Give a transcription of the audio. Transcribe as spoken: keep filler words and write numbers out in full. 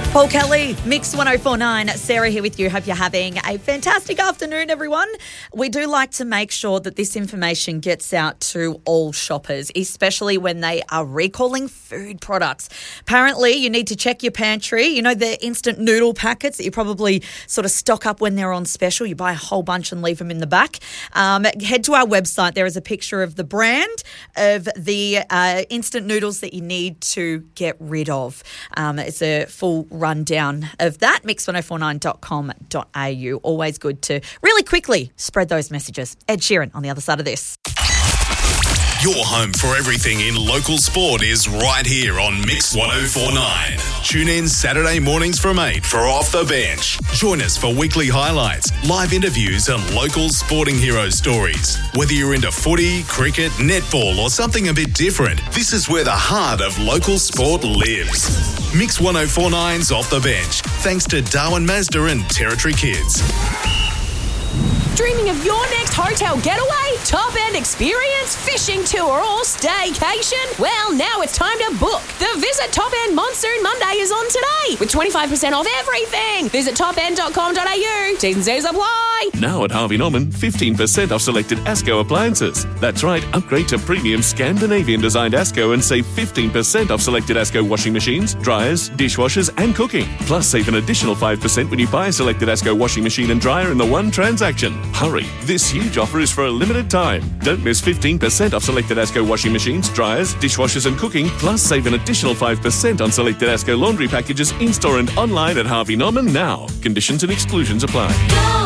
Paul Kelly, Mix one oh four point nine. Sarah here with you. Hope you're having a fantastic afternoon, everyone. We do like to make sure that this information gets out to all shoppers, especially when they are recalling food products. Apparently, you need to check your pantry. You know, the instant noodle packets that you probably sort of stock up when they're on special. You buy a whole bunch and leave them in the back. Um, head to our website. There is a picture of the brand of the uh, instant noodles that you need to get rid of. Um, it's a full rundown of that, mix one oh four nine dot com dot a u. Always good to really quickly spread those messages. Ed Sheeran on the other side of this. Your home for everything in local sport is right here on Mix one oh four point nine. Tune in Saturday mornings from eight for Off the Bench. Join us for weekly highlights, live interviews and local sporting hero stories. Whether you're into footy, cricket, netball or something a bit different, this is where the heart of local sport lives. Mix one oh four point nine's Off the Bench, thanks to Darwin Mazda and Territory Kids. Dreaming of your next hotel getaway, top-end experience, fishing tour or staycation? Well, now it's time to book. The Visit Top End Monsoon Monday is on today with twenty-five percent off everything. Visit top end dot com dot a u. T's and C's apply. Now at Harvey Norman, fifteen percent off selected Asco appliances. That's right, upgrade to premium Scandinavian-designed Asco and save fifteen percent off selected Asco washing machines, dryers, dishwashers and cooking. Plus, save an additional five percent when you buy a selected Asco washing machine and dryer in the one transaction. Hurry, this huge offer is for a limited time. Don't miss fifteen percent off selected Asco washing machines, dryers, dishwashers and cooking. Plus, save an additional five percent on selected Asco laundry packages in-store and online at Harvey Norman now. Conditions and exclusions apply.